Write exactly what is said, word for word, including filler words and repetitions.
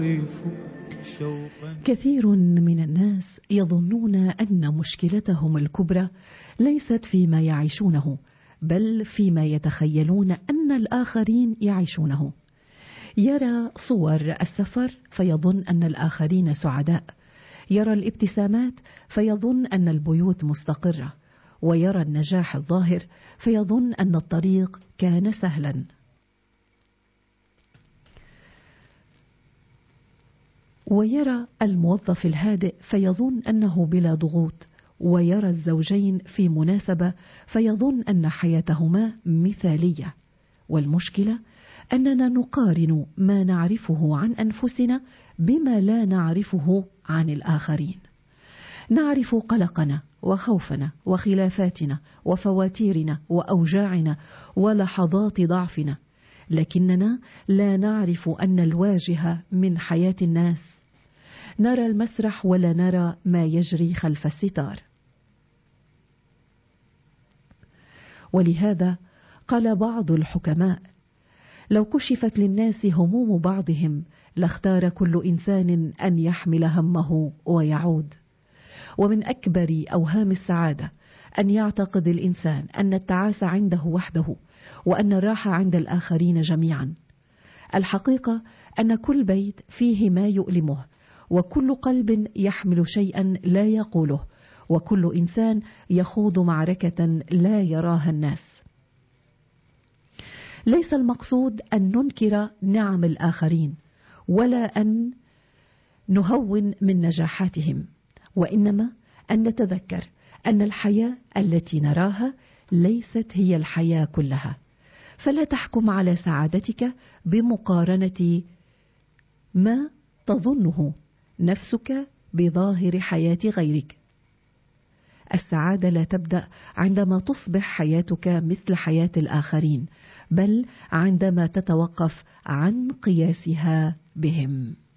كثير من الناس يظنون أن مشكلتهم الكبرى ليست فيما يعيشونه، بل فيما يتخيلون أن الآخرين يعيشونه. يرى صور السفر فيظن أن الآخرين سعداء، يرى الابتسامات فيظن أن البيوت مستقرة، ويرى النجاح الظاهر فيظن أن الطريق كان سهلا. ويرى الموظف الهادئ فيظن أنه بلا ضغوط، ويرى الزوجين في مناسبة فيظن أن حياتهما مثالية. والمشكلة أننا نقارن ما نعرفه عن أنفسنا بما لا نعرفه عن الآخرين. نعرف قلقنا وخوفنا وخلافاتنا وفواتيرنا وأوجاعنا ولحظات ضعفنا، لكننا لا نعرف أن الواجهة من حياة الناس. نرى المسرح ولا نرى ما يجري خلف الستار. ولهذا قال بعض الحكماء: لو كشفت للناس هموم بعضهم لاختار كل إنسان أن يحمل همه ويعود. ومن أكبر أوهام السعادة أن يعتقد الإنسان أن التعاسة عنده وحده، وأن الراحة عند الآخرين جميعا. الحقيقة أن كل بيت فيه ما يؤلمه، وكل قلب يحمل شيئا لا يقوله، وكل إنسان يخوض معركة لا يراها الناس. ليس المقصود أن ننكر نعم الآخرين ولا أن نهون من نجاحاتهم، وإنما أن نتذكر أن الحياة التي نراها ليست هي الحياة كلها. فلا تحكم على سعادتك بمقارنة ما تظنه نفسك بظاهر حياة غيرك. السعادة لا تبدأ عندما تصبح حياتك مثل حياة الآخرين، بل عندما تتوقف عن قياسها بهم.